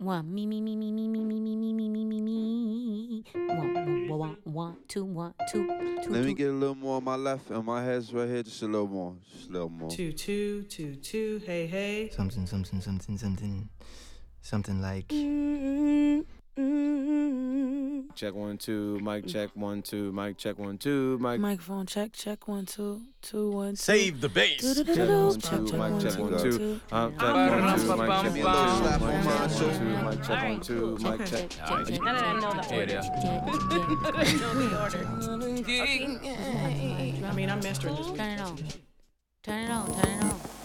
One, me, me, me, me, me, me, me, me, me, me, me, me, me. One, two, two. Let me get a little more on my left and my head's right here. Just a little more. Just a little more. Two. Hey, hey. Something like. Check 1 2, mic check 1 2, mic check 1 2, mic. Microphone check 1 2, 2 1 2. Save the bass. Check 1 2, mic check 1 2. Check 1 2, mic check 1 2, mic check 1 2, mic check. Now that I know the order. I mean, I'm mastering this. Turn it on.